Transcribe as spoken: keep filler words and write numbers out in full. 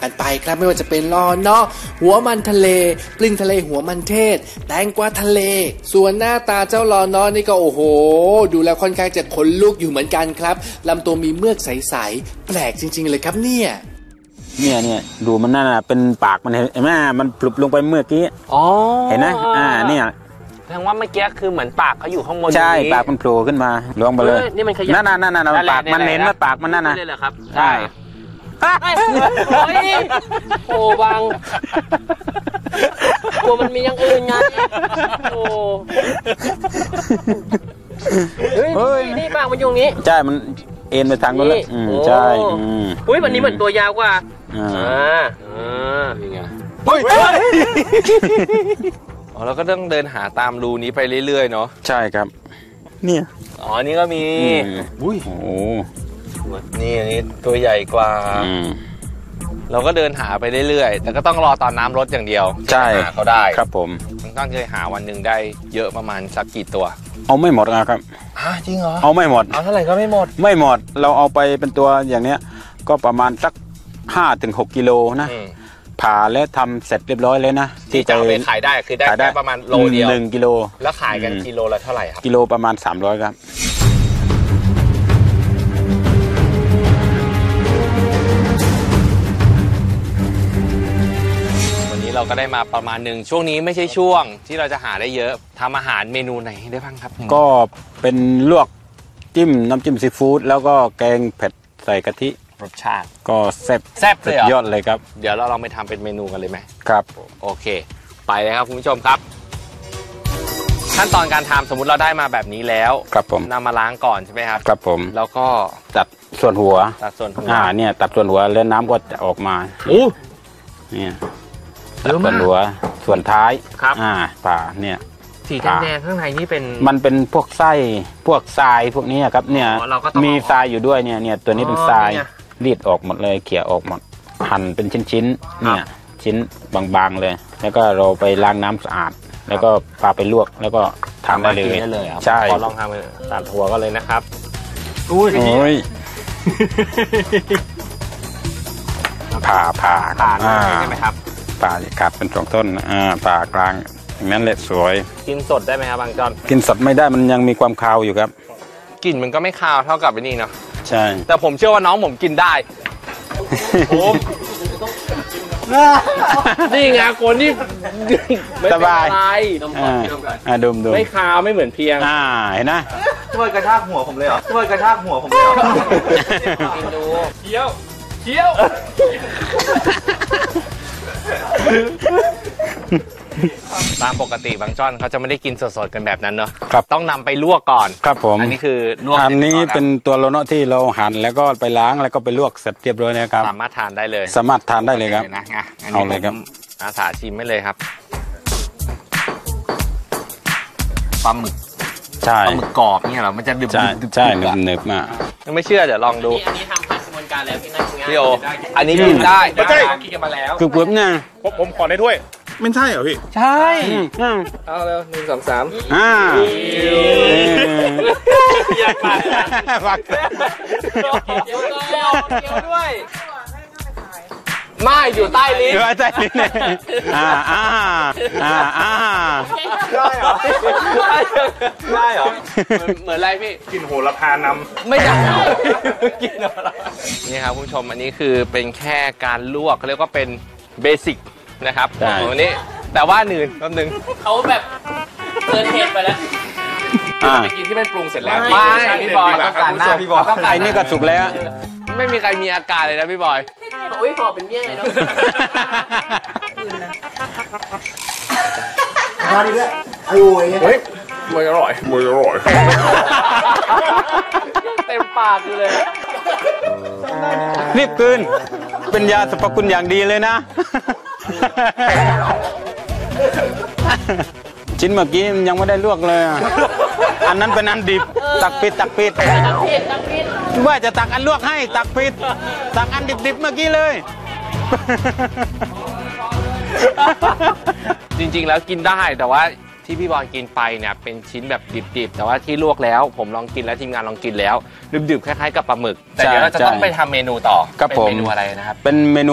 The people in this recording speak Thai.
กันไปครับไม่ว่าจะเป็นลอเนาะหัวมันทะเลปลิงทะเลหัวมันเทศแตงกวาทะเลส่วนหน้าตาเจ้าลอเนาะนี่ก็โอ้โหดูแล้วค่อนข้างจะขนลุกอยู่เหมือนกันครับลำตัวมีเมือกใสๆแปลกจริงๆเลยครับเนี่ยเนี่ยเนี่ยดูมันนั่นน่ะเป็นปากมันเห็นไหมมันปลุบลงไปเมื่อกี้อ๋อเห็นนะอ่าเนี่ยแสดงว่าเมื่อกี้คือเหมือนปากเขาอยู่ข้างบนใช่ปากมันโผล่ขึ้นมาลงไปเลยนี่มันขยับนั่นนั่นนั่นปากมันเห็นว่าปากมันนั่นนะใช่โอ้ยโอ้บางกลัวมันมีอย่างอื่นไงโอ้เฮ้ยนี่ปากมันอยู่นี้ใช่มันเอ็นไปทางนู้นเลยใช่อุ้ยวันนี้เหมือนตัวยาวกว่าอ่าอ่ายังไงเฮ้ยอ๋อเราก็ต้องเดินหาตามรูนี้ไปเรื่อยๆเนาะใช่ครับเนี่ยอ๋อนี่ก็มีอุ้ยโอ้นี่อันนี้ตัวใหญ่กว่าเราก็เดินหาไปเรื่อยๆแต่ก็ต้องรอตอนน้ำลดอย่างเดียวใช่หาเขาได้ครับผมต้องเคยหาวันหนึ่งได้เยอะประมาณสักกี่ตัวเอาไม่หมดนะครับอ่าจริงเหรอเอาไม่หมดเอาเท่าไหร่ก็ไม่หมดไม่หมดเราเอาไปเป็นตัวอย่างเนี้ยก็ประมาณสักห้าถึงหกกิโลนะผ่าแล้วทำเสร็จเรียบร้อยเลยนะที่จะไปขายได้คือได้แค่ประมาณโลเดียวหนึ่งกิโลแล้วขายกันกิโลละเท่าไหร่ครับกิโลประมาณสามร้อยครับเราก็ได้มาประมาณหนึ่งช่วงนี้ไม่ใช่ช่วงที่เราจะหาได้เยอะทำอาหารเมนูไหนได้บ้างครับก็เป็นลวกจิ้มน้ำจิ้มซีฟู้ดแล้วก็แกงเผ็ดใส่กะทิรสชาติก็แซ่บแซ่บเลยยอดเลยครับเดี๋ยวเราลองไปทำเป็นเมนูกันเลยไหมครับโอเคไปเลยครับคุณผู้ชมครับขั้นตอนการทำสมมุติเราได้มาแบบนี้แล้วครับผมนำมาล้างก่อนใช่ไหมครับครับผมแล้วก็ตัดส่วนหัวตัดส่วนหัวอ่าเนี่ยตัดส่วนหัวแล้วน้ำก็จะออกมาโอ้เนี่ยส่วนหัวส่วนท้ายครับอ่าปลาเนี่ยสีแดงๆข้างในนี่เป็นมันเป็นพวกไส้พวกทรายพวกนี้ครับเนี่ยมีทรายอยู่ด้วยเนี่ยเนี่ยตัวนี้เป็นทรายรีดออกหมดเลยเขี่ยออกหมดหั่นเป็นชิ้นๆเนี่ยชิ้นบางๆเลยแล้วก็เราไปล้างน้ำสะอาดแล้วก็พาไปลวกแล้วก็ทำได้เลยใช่ขอลองทำตัดหัวก็เลยนะครับอุ้ยโอ้ยผ่าผ่าผ่าใช่ไหมครับป่าขาดเป็นสองต้นอ่าป่ากลางอย่างนั้นแหละสวยกินสดได้ไหมครับบางจอนกินสดไม่ได้มันยังมีความคาวอยู่ครับกลิ่นมันก็ไม่คาวเท่ากับไอ้นี่เนาะใช่แต่ผมเชื่อว่าน้องผมกินได้ผมนี่ไงคนที่สบายอ่าดมดมไม่คาวไม่เหมือนเพียงอ่าเห็นไหมช่วยกระชากหัวผมเลยเหรอช่วยกระชากหัวผมเลยเหรอกินดูเคี้ยวเคี้ยวตามปกติบางจ้อนเขาจะไม่ได้กินสดๆกันแบบนั้นเนาะครับต้องนำไปลวกก่อนครับผมอันนี้คือลวกอันนี้เป็นตัวโลโนะที่เราหั่นแล้วก็ไปล้างแล้วก็ไปลวกเสร็จเรียบร้อยนะครับสามารถทานได้เลยสามารถทานได้เลยครับนะเอาเลยครับอาสาชิมไม่เลยครับปลาหมึกใช่ปลาหมึกกรอบเนี่ยเหรอมันจะดึบใช่ใช่หนึบๆมากยังไม่เชื่อเดี๋ยวลองดูอันนี้ทำผ่านกระบวนการแล้วพี่นายพี่โออันนี้กินได้ไม่ใช่กินกันมาแล้วคือกรุ๊ปเนี่ยผมขอได้ด้วยไม่ใช่เหรอพี่ใช่เอาเร็วหนึ่งสองสามอ่าอยากมาฝักเดี๋ยวเดี๋ยวเดี๋ยวด้วยไม่อยู่ใต้ลิ้นอยู่ใต้ลิ้นอ่าอ่าอ่าอ่าได้เหรอได้เหรอเหมือนอะไรพี่กินโหระพานำไม่ได้กินอะไรนี่ครับคุณผู้ชมอันนี้คือเป็นแค่การลวกเขาเรียกว่าเป็นเบสิกนะครับวันนี้แต่ว่าหนึ่งแป๊บนึงเขาแบบเกินเหตุไปแล้วไปกินที่มันปรุงเสร็จแล้วไม่พี่บอยต้องการหน้าพี่บอยไอ้นี่ก็สุกแล้วไม่มีใครมีอาการเลยนะพี่บอยโอ้ยขอเป็นเมี่ยงเลยเนาะมาดิเนี่ยอร่อยเฮ้ยมวยอร่อยมวยอร่อยเต็มปากเลยรีบคืนเป็นยาสรรพคุณอย่างดีเลยนะชิ้นเมื่อกี้ยังไม่ได้ลวกเลยอันนั้นเป็นอันดิบตักผิดตักผิดว่าจะตักอันลวกให้ตักผิดตักอันดิบๆเมื่อกี้เลยจริงๆแล้วกินได้แต่ว่าที่พี่บอลกินไปเนี่ยเป็นชิ้นแบบดิบๆแต่ว่าที่ลวกแล้วผมลองกินแล้วทีมงานลองกินแล้วดิบๆคล้ายๆกับปลาหมึกแต่เดี๋ยวเราจะต้องไปทำเมนูต่อเป็นเมนูอะไรนะครับเป็นเมนู